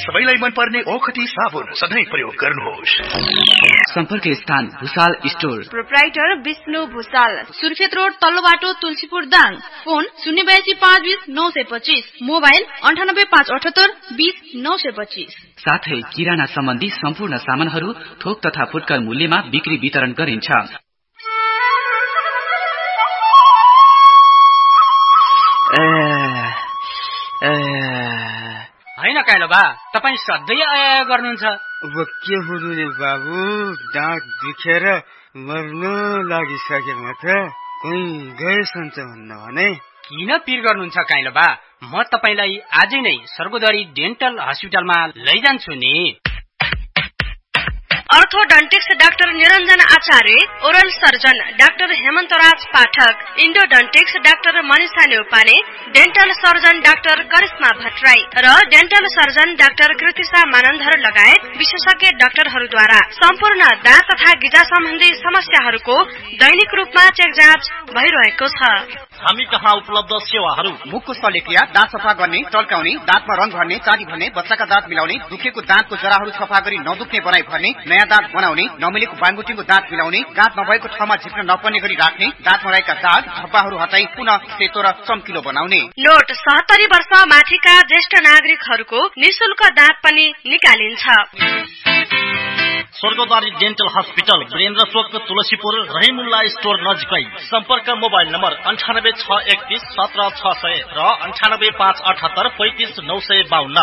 सबैलाई मनपर्ने ओखती साबुन सधैँ प्रयोग गर्नुहोस्। सम्पर्क स्थान Bhusal store, proprietor Vishnu Bhusal, Surkhet road तल्लो बाटो तुलसीपुर दाङ। Phone 082520 mobile 9858820925। साथै किराना सम्बन्धी सम्पूर्ण सामानहरू थोक तथा फुटकर मूल्यमा बिक्री वितरण गरिन्छ। हैन काइलो बा, तपाई सधैँ आया गर्नुहुन्छ। अब के हुनु नि बाबु, दाँत दुखेर मर्न लागिसकेको त। कोही गएछन् भने किन पिर गर्नुहुन्छ काइलो बा? म तपाईलाई आजै नै सर्गोदरी डेन्टल हस्पिटलमा लैजान्छु नि। अर्थोडन्टिक्स डाक्टर निरञ्जन आचार्य, ओरल सर्जन डाक्टर हेमन्तराज पाठक, इन्डोडन्टिक्स doctor Manisha Neupane, dental surgeon doctor Karishma Bhattarai र dental surgeon doctor Kritisha Manandhar लगायत विशेषज्ञ डाक्टरहरूद्वारा सम्पूर्ण दाँत तथा गिजा सम्बन्धी समस्याहरूको दैनिक रूपमा चेक जाँच भइरहेको छ। हामी कहाँ उपलब्ध सेवाहरू: मुखको शल्यक्रिया, दाँत सफा गर्ने, टल्काउने, दाँतमा रङ भर्ने, चाडी भर्ने, बच्चाका दाँत मिलाउने, दुखेको दाँतको जराहरू सफा गरी नदुख्ने बनाई भर्ने, नयाँ दाँत बनाउने, नमिलेको बाङगुटीको दाँत मिलाउने, दाँत नभएको ठाउँमा झिक्न नपर्ने गरी राख्ने, दाँतमा रहेका दाग धब्बाहरू हटाई पुनः सेतो र चम्किलो बनाउने। नोट: 70 वर्ष माथिका ज्येष्ठ नागरिकहरूको निशुल्क दाँत पनि निकालिन्छ। स्वर्गद्वारी डेन्टल हस्पिटल, वीरेन्द्र चोक, तुलसीपुर, रहिमुल्ला स्टोर नजिकै। सम्पर्क मोबाइल नम्बर 9861170600 र 9858835952।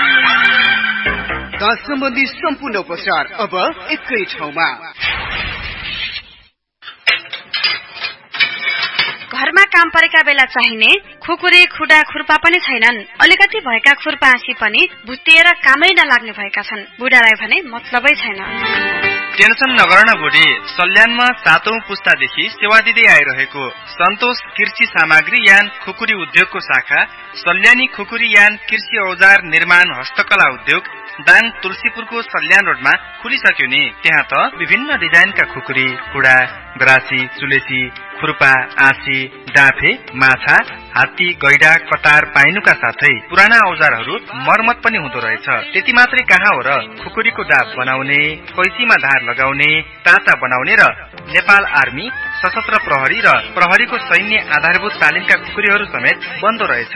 दाँत सम्बन्धी सम्पूर्ण उपचार अब एकै ठाउँमा। घरमा काम परेका बेला चाहिने खुकुरी, खुडा, खुर्पा पनि छैनन्। अलिकति भएका खुर्पा आँसी पनि भुत्तिएर कामै नलाग्ने भएका छन्। बुढालाई भने मतलबै छैन। टेन्सन नगर न बुढी, सल्यानमा 7औं पुस्तादेखि सेवा दिँदै आइरहेको सन्तोष कृषि सामग्री यान खुकुरी उद्योगको शाखा सल्यानी खुकुरी यान कृषि औजार निर्माण हस्तकला उद्योग दाङ तुलसीपुरको सल्यान रोडमा खुलिसक्यो नि। त्यहाँ त विभिन्न डिजाइनका खुकुरी, कुडा, ग्रासी, चुलेसी, खुर्पा, आँसी, डाँफे, माछा, हात्ती, गैडा, कतार पाइनुका साथै पुराना औजारहरू मर्मत पनि हुँदो रहेछ। त्यति मात्रै कहाँ हो र, खुकुरीको डाब बनाउने, कैँचीमा धार लगाउने, ताता बनाउने र नेपाल आर्मी, सशस्त्र प्रहरी र प्रहरीको सैन्य आधारभूत तालिमका खुकुरीहरू समेत बन्दो रहेछ।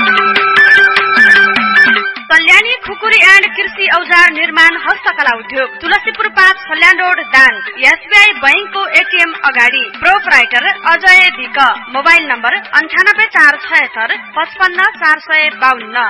सल्यानी खुकुरी एन्ड कृषि औजार निर्माण हस्तकला उद्योग, तुलसीपुर 5 सल्यान रोड दाङ, एसबीआई बैंकको एटीएम अगाडि। प्रोप्राइटर अजय दिक, मोबाइल नम्बर 98476 55452।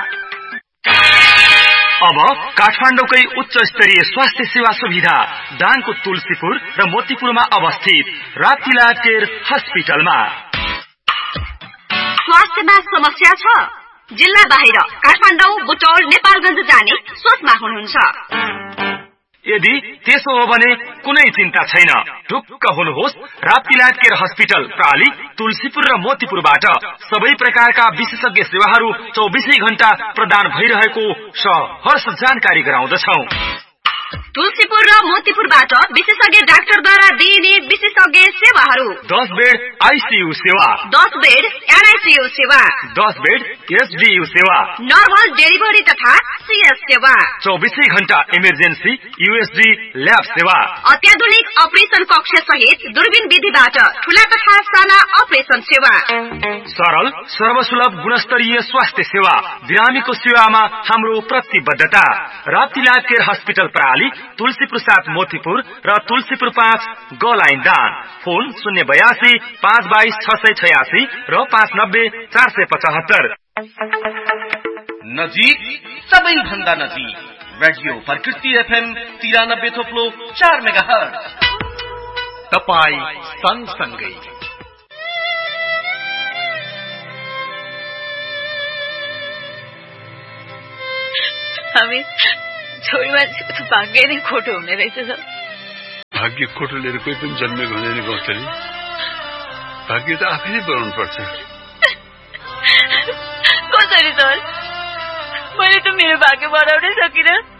अब काठमाडौँकै उच्च स्तरीय स्वास्थ्य सेवा सुविधा दाङको तुलसीपुर र मोतीपुरमा अवस्थित राप्तिला केयर हस्पिटलमा। स्वास्थ्यमा समस्या छ? जिल्ला बाहिर काठमाडौँ, बुटौल, नेपालगञ्ज जाने सोचमा हुनुहुन्छ? यदि त्यसो हो भने कुनै चिन्ता छैन। ढुक्क हुनुहोस्, राप्तिला केयर हस्पिटल प्राली, तुलसीपुर र मोतीपुरबाट सबै प्रकारका विशेषज्ञ सेवाहरू 24 घण्टा प्रदान भइरहेको सहर्ष जानकारी गराउँदछौ। तुलसीपुर र मोतीपुरबाट विशेषज्ञ डाक्टरद्वारा दिइने विशेषज्ञ सेवाहरू: 10 बेड आईसीयू सेवा, 10 बेड एनआईसीयू सेवा, 10 बेड एसडीयू सेवा, नर्मल डेलिभरी तथा सीएस सेवा, 24 घण्टा इमर्जेन्सी यूएसजी ल्याब सेवा, अत्याधुनिक अपरेसन कक्ष सहित दूरबीन विधिबाट ठूला तथा साना अपरेसन सेवा, सरल सर्वसुलभ गुणस्तरीय स्वास्थ्य सेवा। बिरामीको सेवामा हाम्रो प्रतिबद्धता। राप्तिला केयर हस्पिटल प्राली, तुलसीपुर 7 मोतीपुर र तुलसीपुर 5 गलाइन दाङ। फोन 082 522 686 र 590 475। नजिक, सबैभन्दा नजिक, रेडियो प्रकृति एफएम 93.4 मेगाहर्ज। तपाई सँगसँगै। हामी छोरी मान्छेको त भाग्य नै खोटो हुने रहेछ सर। भाग्य खोटो लिएर कोही पनि जन्मेको हुँदैन गौतली। भाग्य त आफैले बनाउनु पर्छ। कसरी सर? मैले त मेरो भाग्य बनाउनै सकिनँ।